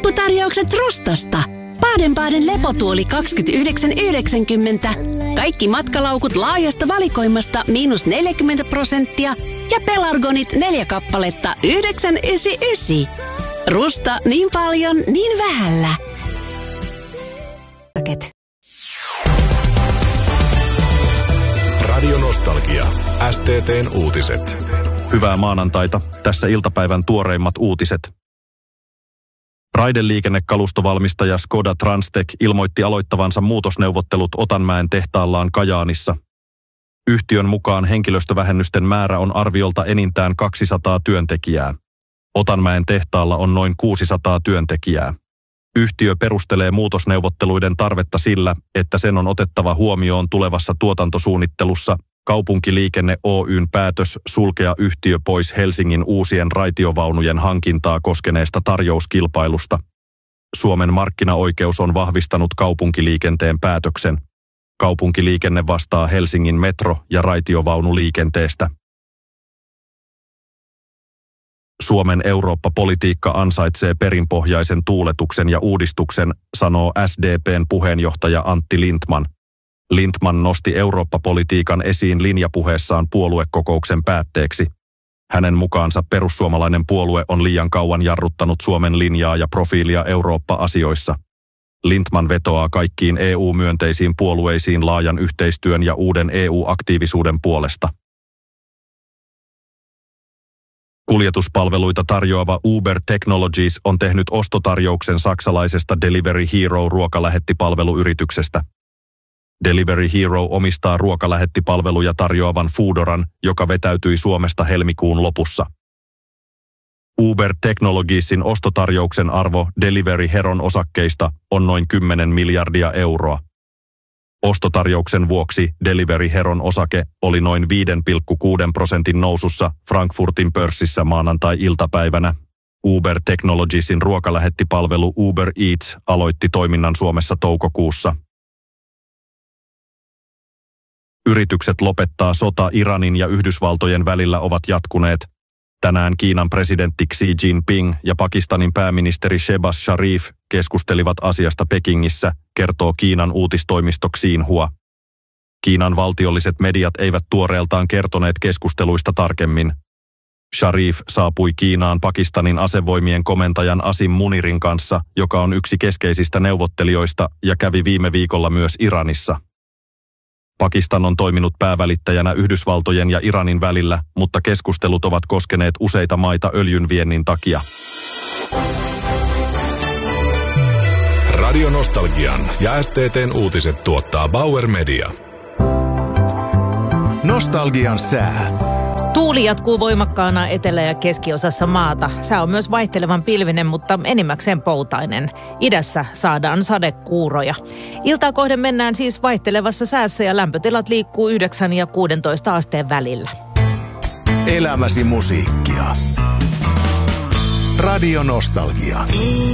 Lopputarjoukset Rustasta. Baden-Baden lepotuoli 29,90. Kaikki matkalaukut laajasta valikoimasta -40% ja pelargonit 4 kappaletta 9,99. Rusta niin paljon, niin vähällä. Radio Nostalgia. STT:n uutiset. Hyvää maanantaita. Tässä iltapäivän tuoreimmat uutiset. Raideliikennekalustovalmistaja Škoda Transtech ilmoitti aloittavansa muutosneuvottelut Otanmäen tehtaallaan Kajaanissa. Yhtiön mukaan henkilöstövähennysten määrä on arviolta enintään 200 työntekijää. Otanmäen tehtaalla on noin 600 työntekijää. Yhtiö perustelee muutosneuvotteluiden tarvetta sillä, että sen on otettava huomioon tulevassa tuotantosuunnittelussa Kaupunkiliikenne Oyn päätös sulkea yhtiö pois Helsingin uusien raitiovaunujen hankintaa koskeneesta tarjouskilpailusta. Suomen markkinaoikeus on vahvistanut kaupunkiliikenteen päätöksen. Kaupunkiliikenne vastaa Helsingin metro- ja raitiovaunuliikenteestä. Suomen Eurooppa-politiikka ansaitsee perinpohjaisen tuuletuksen ja uudistuksen, sanoo SDP:n puheenjohtaja Antti Lindtman. Lindtman nosti Eurooppa-politiikan esiin linjapuheessaan puoluekokouksen päätteeksi. Hänen mukaansa perussuomalainen puolue on liian kauan jarruttanut Suomen linjaa ja profiilia Eurooppa-asioissa. Lindtman vetoaa kaikkiin EU-myönteisiin puolueisiin laajan yhteistyön ja uuden EU-aktiivisuuden puolesta. Kuljetuspalveluita tarjoava Uber Technologies on tehnyt ostotarjouksen saksalaisesta Delivery Hero ruokalähettipalveluyrityksestä. Delivery Hero omistaa ruokalähettipalveluja tarjoavan Foodoran, joka vetäytyi Suomesta helmikuun lopussa. Uber Technologiesin ostotarjouksen arvo Delivery Heron osakkeista on noin 10 miljardia euroa. Ostotarjouksen vuoksi Delivery Heron osake oli noin 5,6% nousussa Frankfurtin pörssissä maanantai-iltapäivänä. Uber Technologiesin ruokalähettipalvelu Uber Eats aloitti toiminnan Suomessa toukokuussa. Yritykset lopettaa sota Iranin ja Yhdysvaltojen välillä ovat jatkuneet. Tänään Kiinan presidentti Xi Jinping ja Pakistanin pääministeri Shehbaz Sharif keskustelivat asiasta Pekingissä, kertoo Kiinan uutistoimisto Xinhua. Kiinan valtiolliset mediat eivät tuoreeltaan kertoneet keskusteluista tarkemmin. Sharif saapui Kiinaan Pakistanin asevoimien komentajan Asim Munirin kanssa, joka on yksi keskeisistä neuvottelijoista ja kävi viime viikolla myös Iranissa. Pakistan on toiminut päävälittäjänä Yhdysvaltojen ja Iranin välillä, mutta keskustelut ovat koskeneet useita maita öljyn viennin takia. Radio Nostalgian ja STT:n uutiset tuottaa Bauer Media. Nostalgian sää. Tuuli jatkuu voimakkaana etelä- ja keskiosassa maata. Sää on myös vaihtelevan pilvinen, mutta enimmäkseen poutainen. Idässä saadaan sadekuuroja. Iltaa kohden mennään siis vaihtelevassa säässä ja lämpötilat liikkuu 9 ja 16 asteen välillä. Elämäsi musiikkia. Radio Nostalgia.